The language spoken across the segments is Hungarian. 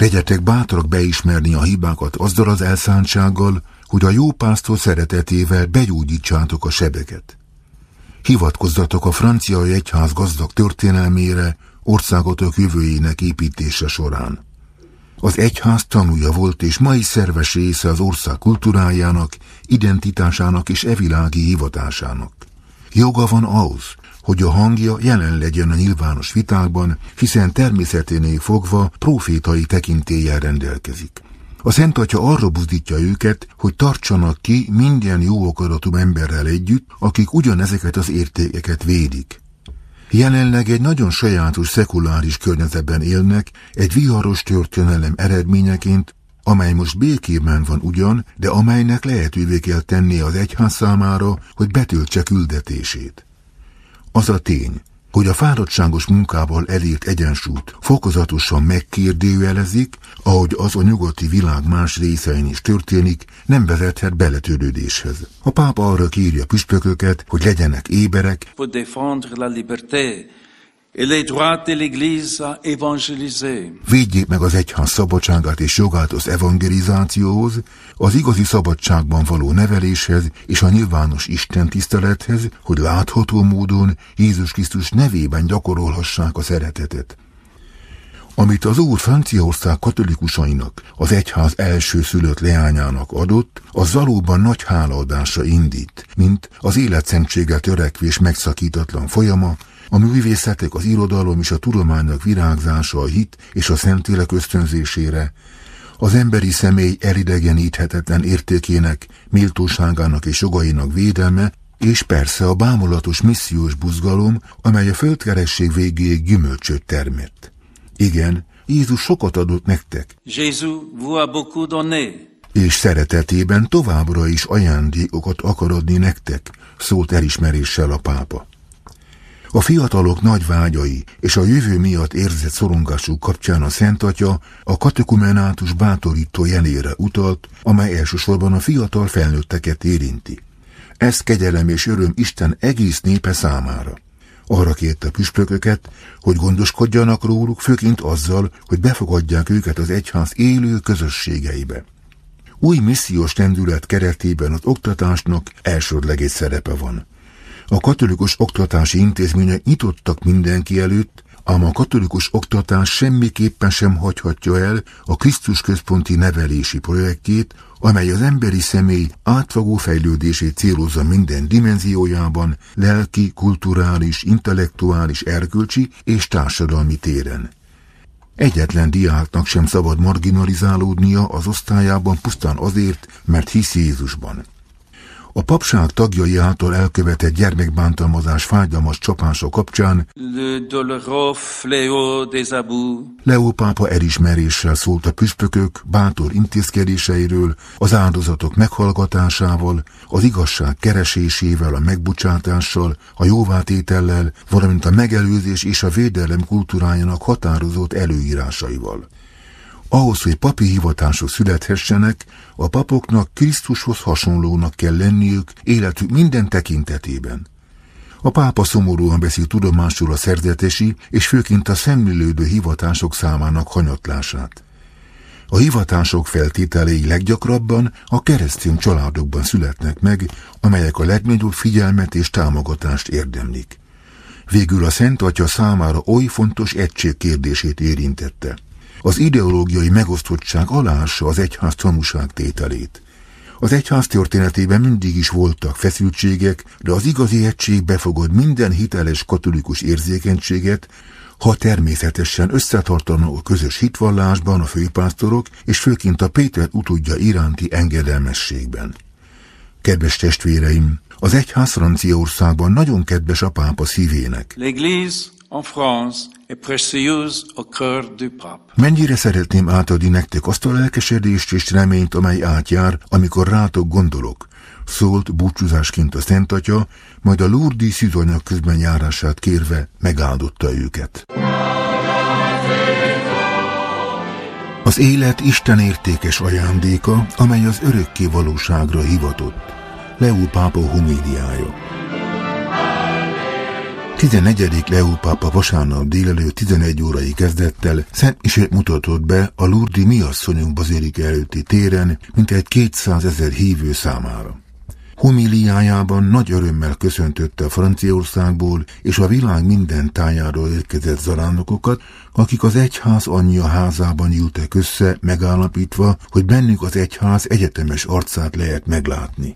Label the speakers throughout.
Speaker 1: Legyetek bátrak beismerni a hibákat azzal az elszántsággal, hogy a jó pásztor szeretetével begyógyítsátok a sebeket. Hivatkozzatok a francia egyház gazdag történelmére, országotok jövőjének építése során. Az egyház tanúja volt és mai szerves része az ország kultúrájának, identitásának és evilági hivatásának. Joga van ahhoz, hogy a hangja jelen legyen a nyilvános vitákban, hiszen természeténél fogva prófétai tekintéllyel rendelkezik. A Szent Atya arra buzdítja őket, hogy tartsanak ki minden jó akaratú emberrel együtt, akik ugyanezeket az értékeket védik. Jelenleg egy nagyon sajátos szekuláris környezetben élnek, egy viharos történelem eredményeként, amely most békében van ugyan, de amelynek lehetővé kell tennie az egyház számára, hogy betöltse küldetését. Az a tény, hogy a fáradtságos munkával elért egyensúlyt fokozatosan megkérdőjelezik, ahogy az a nyugati világ más részein is történik, nem vezethet beletörődéshez. A pápa arra kéri a püspököket, hogy legyenek éberek, védjék meg az egyház szabadságát és jogát az evangelizációhoz, az igazi szabadságban való neveléshez és a nyilvános Isten tisztelethez, hogy látható módon Jézus Krisztus nevében gyakorolhassák a szeretetet. Amit az Úr Franciaország katolikusainak, az egyház elsőszülött leányának adott, az valóban nagy hálaadásra indít, mint az életszentséggel törekvés megszakítatlan folyama, a művészetek, az irodalom és a tudománynak virágzása a hit és a Szentlélek ösztönzésére, az emberi személy elidegeníthetetlen értékének, méltóságának és jogainak védelme, és persze a bámulatos missziós buzgalom, amely a földkeresség végéig gyümölcsöt termett. Igen, Jézus sokat adott nektek, és szeretetében továbbra is ajándékokat akar adni nektek, szólt elismeréssel a pápa. A fiatalok nagy vágyai és a jövő miatt érzett szorongásuk kapcsán a Szent Atya a katekumenátus bátorító jelére utalt, amely elsősorban a fiatal felnőtteket érinti. Ez kegyelem és öröm Isten egész népe számára. Arra kérte a püspököket, hogy gondoskodjanak róluk, főként azzal, hogy befogadják őket az egyház élő közösségeibe. Új missziós lendület keretében az oktatásnak elsődleges szerepe van. A katolikus oktatási intézmények nyitottak mindenki előtt, ám a katolikus oktatás semmiképpen sem hagyhatja el a Krisztus központi nevelési projektjét, amely az emberi személy átfogó fejlődését célozza minden dimenziójában, lelki, kulturális, intellektuális, erkölcsi és társadalmi téren. Egyetlen diáknak sem szabad marginalizálódnia az osztályában pusztán azért, mert hisz Jézusban. A papság tagjai által elkövetett gyermekbántalmazás fájdalmas csapása kapcsán Leó pápa elismeréssel szólt a püspökök bátor intézkedéseiről, az áldozatok meghallgatásával, az igazság keresésével, a megbocsátással, a jóvátétellel, valamint a megelőzés és a védelem kultúrájának határozott előírásaival. Ahhoz, hogy papi hivatások születhessenek, a papoknak Krisztushoz hasonlónak kell lenniük életük minden tekintetében. A pápa szomorúan veszi tudomásul a szerzetesi és főként a szemlélődő hivatások számának hanyatlását. A hivatások feltételei leggyakrabban a keresztény családokban születnek meg, amelyek a legnagyobb figyelmet és támogatást érdemlik. Végül a Szent Atya számára oly fontos egység kérdését érintette. Az ideológiai megosztottság aláássa az egyház tanúságtételét. Az egyház történetében mindig is voltak feszültségek, de az igazi egység befogad minden hiteles katolikus érzékenységet, ha természetesen összetartanak a közös hitvallásban a főpásztorok, és főként a Péter utódja iránti engedelmességben. Kedves testvéreim, az egyház Franciaországban nagyon kedves a pápa szívének.
Speaker 2: En France est précieuse au cœur du pape.
Speaker 1: Mennyire szeretném átadni nektek azt a lelkesedést és reményt, amely átjár, amikor rátok gondolok, szólt búcsúzásként a Szent Atya, majd a Lourdes szűzanyag közben járását kérve megáldotta őket. Az élet Isten értékes ajándéka, amely az örökké valóságra hivatott. Leó pápa homéliája. 14. Leó pápa vasárnap délelőtt 11 órai kezdettel szentmisét mutatott be a Lourdes Mi Asszonyunk bazilika előtti téren mintegy 200 000 hívő számára. Homiliájában nagy örömmel köszöntötte a Franciaországból és a világ minden tájáról érkezett zarándokokat, akik az egyház anyja házában gyűltek össze, megállapítva, hogy bennük az egyház egyetemes arcát lehet meglátni.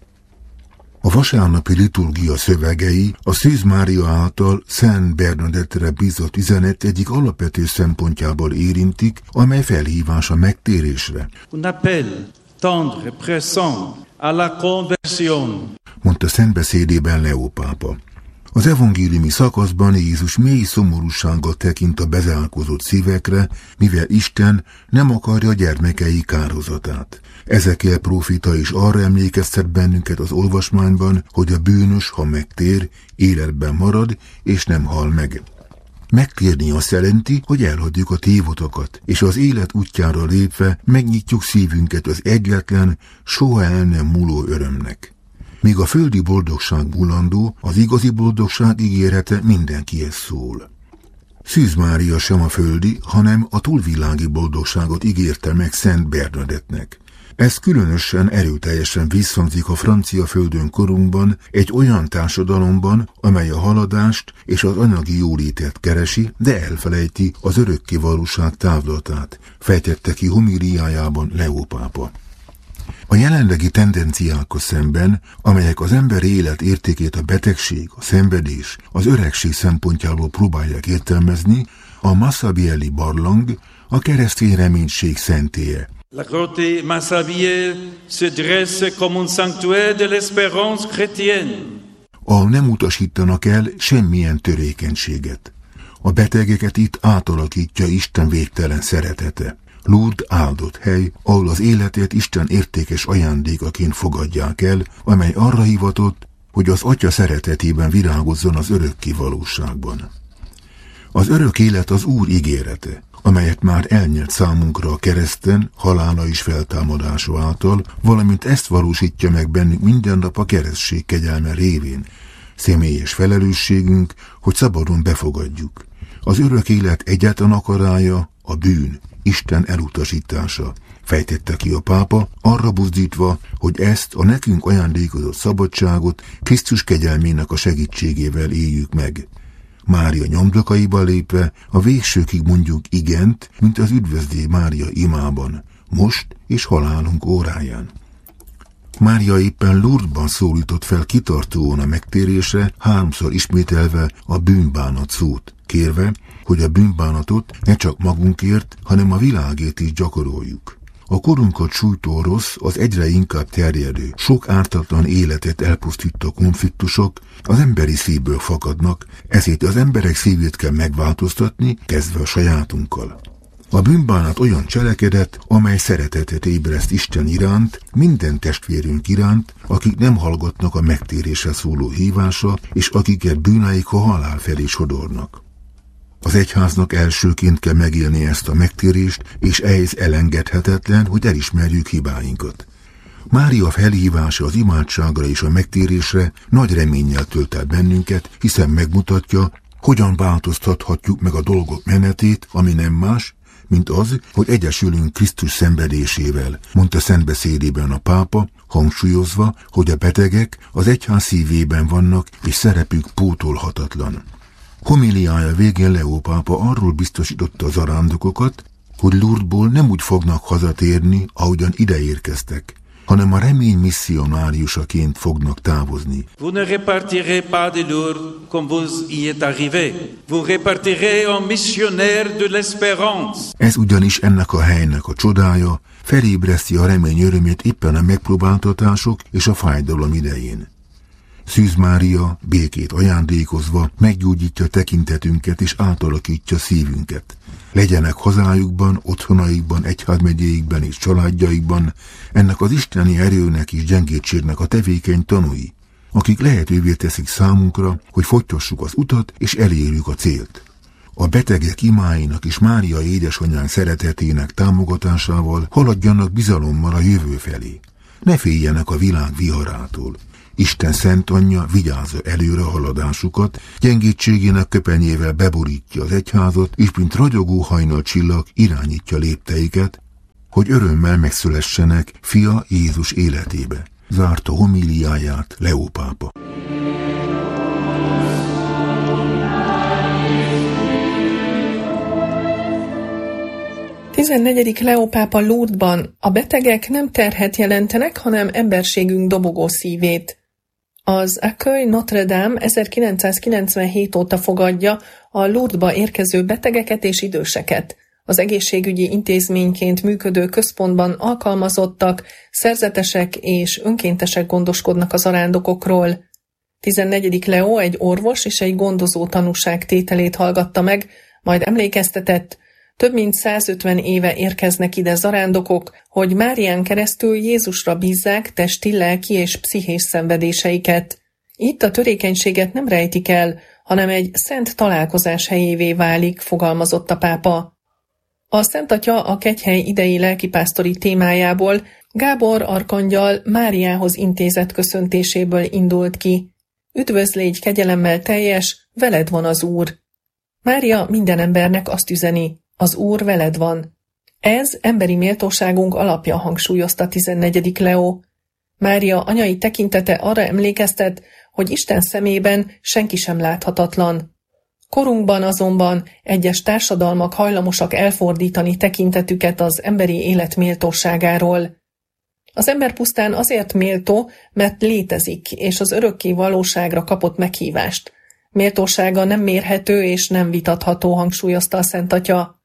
Speaker 1: A vasárnapi liturgia szövegei a Szűz Mária által Szent Bernadettre bízott üzenet egyik alapvető szempontjából érintik, amely felhívás a megtérésre.
Speaker 2: Un appel tendre, pressant à la conversion,
Speaker 1: mondta szentbeszédében Leó pápa. Az evangéliumi szakaszban Jézus mély szomorúsággal tekint a bezárkózott szívekre, mivel Isten nem akarja gyermekei kárhozatát. Ezekiel prófita is arra emlékeztet bennünket az olvasmányban, hogy a bűnös, ha megtér, életben marad és nem hal meg. Megtérni azt jelenti, hogy elhagyjuk a tévotokat, és az élet útjára lépve megnyitjuk szívünket az egyetlen, soha el nem múló örömnek. Míg a földi boldogság mulandó, az igazi boldogság ígérete mindenkihez szól. Szűz Mária sem a földi, hanem a túlvilági boldogságot ígérte meg Szent Bernadettnek. Ez különösen erőteljesen visszhangzik a francia földön korunkban, egy olyan társadalomban, amely a haladást és az anyagi jólétet keresi, de elfelejti az örökké valóság távlatát, fejtette ki homiliájában Leó pápa. A jelenlegi tendenciákkal szemben, amelyek az ember élet értékét a betegség, a szenvedés, az öregség szempontjából próbálják értelmezni, a Massabielli barlang a keresztény reménység szentélye.
Speaker 2: La grotte Massabielle se dresse comme un sanctuaire de l'espérance chrétienne.
Speaker 1: Nem utasítanak el semmilyen törékenységet. A betegeket itt átalakítja Isten végtelen szeretete. Lourdes áldott hely, ahol az életet Isten értékes ajándékaként fogadják el, amely arra hivatott, hogy az Atya szeretetében virágozzon az örökké valóságban. Az örök élet az Úr ígérete, amelyet már elnyert számunkra a kereszten, halála és feltámadása által, valamint ezt valósítja meg bennünk minden nap a keresztség kegyelme révén. Személyes felelősségünk, hogy szabadon befogadjuk. Az örök élet egyetlen akarája a bűn, Isten elutasítása, fejtette ki a pápa, arra buzdítva, hogy ezt a nekünk ajándékozott szabadságot Krisztus kegyelmének a segítségével éljük meg. Mária nyomdokaiba lépve a végsőkig mondjuk igent, mint az Üdvözlégy Mária imában, most és halálunk óráján. Mária éppen Lourdesban szólított fel kitartóan a megtérésre, 3-szor ismételve a bűnbánat szót, kérve, hogy a bűnbánatot ne csak magunkért, hanem a világért is gyakoroljuk. A korunkat sújtó rossz, az egyre inkább terjedő, sok ártatlan életet elpusztító konfliktusok az emberi szívből fakadnak, ezért az emberek szívét kell megváltoztatni, kezdve a sajátunkkal. A bűnbánat olyan cselekedet, amely szeretetet ébreszt Isten iránt, minden testvérünk iránt, akik nem hallgatnak a megtérésre szóló hívásra, és akiket bűneik a halál felé sodornak. Az egyháznak elsőként kell megélni ezt a megtérést, és ehhez elengedhetetlen, hogy elismerjük hibáinkat. Mária felhívása az imádságra és a megtérésre nagy reménnyel tölt el bennünket, hiszen megmutatja, hogyan változtathatjuk meg a dolgok menetét, ami nem más, mint az, hogy egyesülünk Krisztus szenvedésével, mondta szentbeszédében a pápa, hangsúlyozva, hogy a betegek az egyház szívében vannak, és szerepük pótolhatatlan. Homiliája végén Leó pápa arról biztosította a zarándokokat, hogy Lourdesból nem úgy fognak hazatérni, ahogyan ide érkeztek, hanem a remény misszionáriusaként fognak távozni.
Speaker 2: Vous ne repartirez pas de Lourdes comme vous y êtes arrivé. Vous repartirez en missionnaire de l'espérance.
Speaker 1: Ez ugyanis ennek a helynek a csodája, felébreszti a remény örömét éppen a megpróbáltatások és a fájdalom idején. Szűz Mária békét ajándékozva meggyógyítja tekintetünket és átalakítja szívünket. Legyenek hazájukban, otthonaikban, egyházmegyéikben és családjaikban ennek az isteni erőnek és gyengétségnek a tevékeny tanúi, akik lehetővé teszik számunkra, hogy folytassuk az utat és elérjük a célt. A betegek imáinak és Mária édesanyánk szeretetének támogatásával haladjanak bizalommal a jövő felé. Ne féljenek a világ viharától. Isten szent anyja vigyázza előre haladásukat, gyengétségének köpenyével beborítja az egyházat, és mint ragyogó hajnalcsillag irányítja lépteiket, hogy örömmel megszülessenek fia Jézus életébe. Zárta homíliáját Leó pápa.
Speaker 3: A 14. Leó pápa Lourdesban: a betegek nem terhet jelentenek, hanem emberségünk dobogó szívét. Az Accueil Notre-Dame 1997 óta fogadja a Lourdesba érkező betegeket és időseket. Az egészségügyi intézményként működő központban alkalmazottak, szerzetesek és önkéntesek gondoskodnak az arándokokról. 14. Leó egy orvos és egy gondozó tanúság tételét hallgatta meg, majd emlékeztetett: több mint 150 éve érkeznek ide zarándokok, hogy Márián keresztül Jézusra bízzák testi, lelki és pszichés szenvedéseiket. Itt a törékenységet nem rejtik el, hanem egy szent találkozás helyévé válik, fogalmazott a pápa. A Szent Atya a kegyhely idei lelkipásztori témájából Gábor arkangyal Máriához intézett köszöntéséből indult ki. Üdvözl, légy kegyelemmel teljes, veled van az Úr. Mária minden embernek azt üzeni: az Úr veled van. Ez emberi méltóságunk alapja, hangsúlyozta 14. Leó. Mária anyai tekintete arra emlékeztet, hogy Isten szemében senki sem láthatatlan. Korunkban azonban egyes társadalmak hajlamosak elfordítani tekintetüket az emberi élet méltóságáról. Az ember pusztán azért méltó, mert létezik, és az örökké valóságra kapott meghívást. Méltósága nem mérhető és nem vitatható, hangsúlyozta a Szent Atya.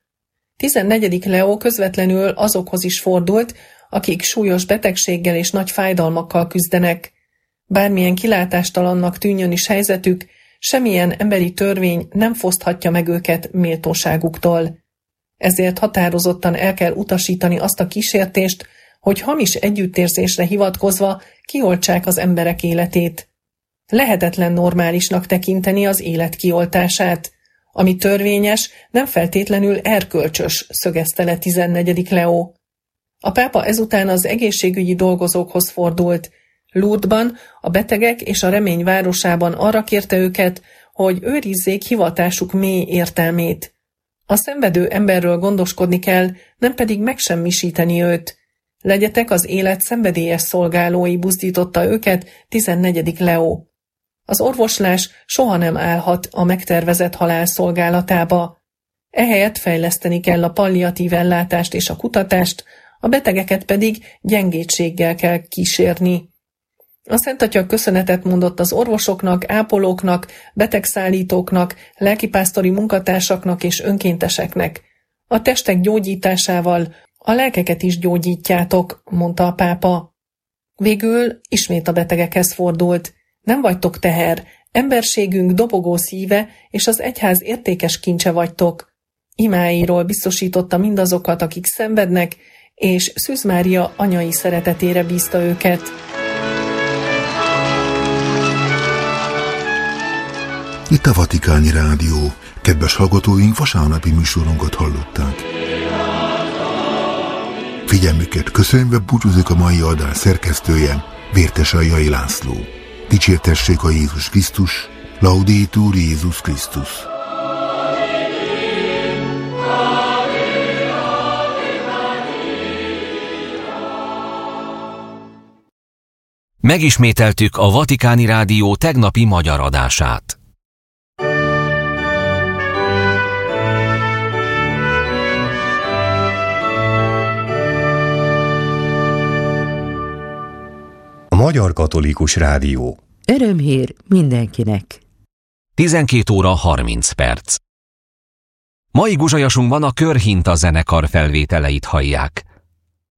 Speaker 3: 14. Leó közvetlenül azokhoz is fordult, akik súlyos betegséggel és nagy fájdalmakkal küzdenek. Bármilyen kilátástalannak tűnjön is helyzetük, semmilyen emberi törvény nem foszthatja meg őket méltóságuktól. Ezért határozottan el kell utasítani azt a kísértést, hogy hamis együttérzésre hivatkozva kioltsák az emberek életét. Lehetetlen normálisnak tekinteni az élet kioltását. Ami törvényes, nem feltétlenül erkölcsös, szögezte le 14. Leó. A pápa ezután az egészségügyi dolgozókhoz fordult. Lourdesban, a betegek és a remény városában arra kérte őket, hogy őrizzék hivatásuk mély értelmét. A szenvedő emberről gondoskodni kell, nem pedig megsemmisíteni őt. Legyetek az élet szenvedélyes szolgálói, buzdította őket 14. Leó. Az orvoslás soha nem állhat a megtervezett halál szolgálatába. Ehelyett fejleszteni kell a palliatív ellátást és a kutatást, a betegeket pedig gyengétséggel kell kísérni. A Szent Atya köszönetet mondott az orvosoknak, ápolóknak, betegszállítóknak, lelkipásztori munkatársaknak és önkénteseknek. A testek gyógyításával a lelkeket is gyógyítjátok, mondta a pápa. Végül ismét a betegekhez fordult. Nem vagytok teher, emberségünk dobogó szíve és az egyház értékes kincse vagytok. Imáiról biztosította mindazokat, akik szenvednek, és Szűz Mária anyai szeretetére bízta őket.
Speaker 1: Itt a Vatikáni Rádió. Kedves hallgatóink, vasárnapi műsorunkat hallották. Figyelmüket köszönve búcsúzik a mai adás szerkesztője, Vértes Aljai László. Dicsértessék a Jézus Krisztus, Laudetur Jézus Krisztus.
Speaker 4: Megismételtük a Vatikáni Rádió tegnapi magyar adását.
Speaker 5: Magyar Katolikus Rádió.
Speaker 6: Örömhír mindenkinek.
Speaker 4: 12 óra 30 perc. Mai guzsajasunkban a Körhinta zenekar felvételeit hallják.